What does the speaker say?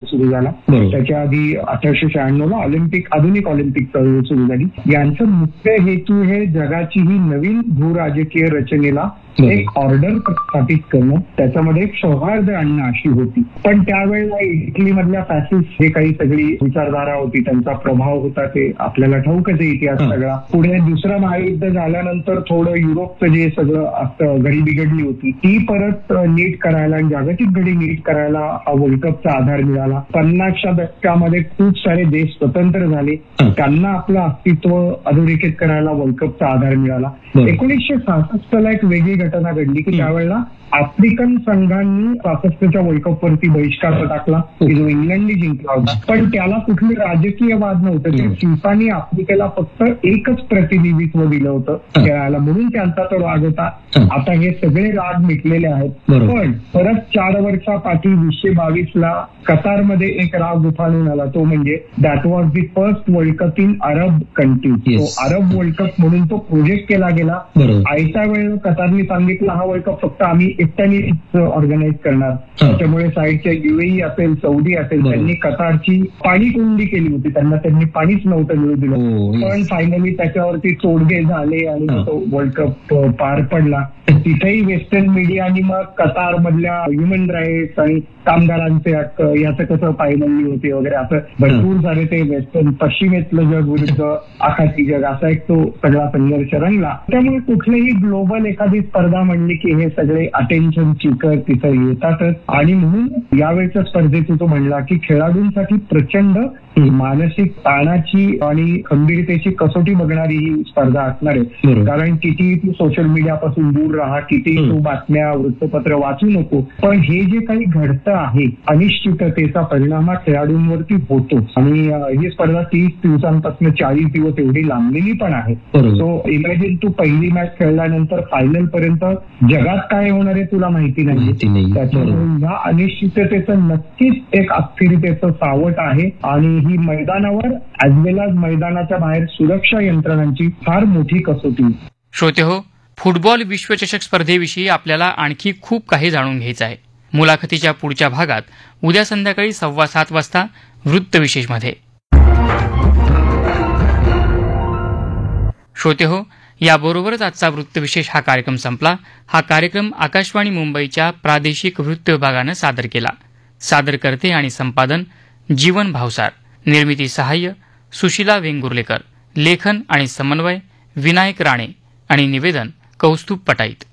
सुरू झाला. त्याच्या आधी 1896ला आधुनिक ऑलिम्पिक चळवळ सुरू झाली. यांचं मुख्य हेतू हे जगाची ही नवीन भूराजकीय रचनेला एक ऑर्डर स्थापित करणं, त्याच्यामध्ये एक सौहार्द आणणं अशी होती. पण त्यावेळेला इटली मधल्या फॅसिस्ट हे काही सगळी विचारधारा होती, त्यांचा प्रभाव होता, ते आपल्याला ठाऊकच आहे इतिहास सगळा. पुढे दुसरं महायुद्ध झाल्यानंतर थोडं युरोपचं जे सगळं असतं घडी बिघडली होती ती परत नीट करायला आणि जागतिक घडी नीट करायला हा वर्ल्ड कपचा आधार मिळाला. 50च्या दशकामध्ये खूप सारे देश स्वतंत्र झाले, त्यांना आपलं अस्तित्व अधोरेखित करायला वर्ल्ड कपचा आधार मिळाला. 1966ला एक वेगळी घटना घडली की त्यावेळेला आफ्रिकन संघांनी 66च्या वर्ल्ड कप वरती बहिष्कार टाकला की जो इंग्लंडने जिंकला होता. पण त्याला कुठली राजकीय वाद नव्हतं, ते फिफाने आफ्रिकेला फक्त एकच प्रतिनिधित्व दिलं होतं खेळायला, म्हणून त्यांचा तो राग होता. आता हे सगळे राग मिटलेले आहेत. पण परत 4 वर्षापाठी 1922ला कतारमध्ये एक राग उफाळून आला, तो म्हणजे that was the first world cup in Arab countries. तो अरब वर्ल्ड कप म्हणून तो प्रोजेक्ट केला गेला. आयत्या वेळेला कतारने सांगितलं हा वर्ल्ड कप फक्त आम्ही एकट्यानेच ऑर्गनाईज करणार. त्याच्यामुळे साईडच्या UAE असेल, सौदी असेल, त्यांनी कतारची पाणी कोंडी केली होती, त्यांनी पाणीच नव्हतं मिळू दिलं. पण फायनली त्याच्यावरती तोडगे झाले आणि तो वर्ल्ड कप पार पडला. तिथेही वेस्टर्न मीडियानी मग कतार मधल्या ह्युमन राईट्स आणि कामगारांचे हक्क याचं कसं पायमल्ली होते वगैरे असं भरपूर सारे ते वेस्टर्न पश्चिमेतलं जग विरुद्ध आखाती जग असा एक तो सगळा संघर्ष रंगला. त्यामुळे कुठलीही ग्लोबल एखादी स्पर्धा म्हणली की हे सगळे अटेन्शन सीकर तिथं येतातच. आणि म्हणून यावेळच्या स्पर्धेत तो म्हणला की खेळाडूंसाठी प्रचंड मानसिक ताणाची आणि खंबीरतेची कसोटी बघणारी ही स्पर्धा असणार आहे. कारण किती तू सोशल मीडियापासून दूर राहा, किती तू बातम्या वृत्तपत्र वाचू नको, पण हे जे काही घडतं आहे अनिश्चिततेचा परिणाम हा खेळाडूंवरती होतो. आणि ही स्पर्धा 30 दिवसांपासून 40 दिवस एवढी लांबलेली पण आहे. सो इमॅजिन तू पहिली मॅच खेळल्यानंतर फायनल पर्यंत जगात काय होणार आहे तुला माहिती नाही. त्याच्यामुळे या अनिश्चिततेचं नक्कीच एक अस्थिरतेचं सावट आहे आणि ही मैदानावर ऍज वेल एज मैदानाच्या बाहेर सुरक्षा यंत्रणांची फार मोठी कसोटी. श्रोते हो, फुटबॉल विश्वचषक स्पर्धेविषयी आपल्याला आणखी खूप काही जाणून घ्यायचं आहे. मुलाखतीच्या पुढच्या भागात उद्या संध्याकाळी 7:15 वाजता वृत्तविशेषमध्ये. श्रोते हो, याबरोबरच आजचा वृत्तविशेष हा कार्यक्रम संपला. हा कार्यक्रम आकाशवाणी मुंबईच्या प्रादेशिक वृत्त विभागानं सादर केला. सादरकर्ते आणि संपादन जीवन भावसार. निर्मिती सहाय्य सुशीला वेंगुर्लेकर. लेखन आणि समन्वय विनायक राणे आणि निवेदन कौस्तुभ पटाईत.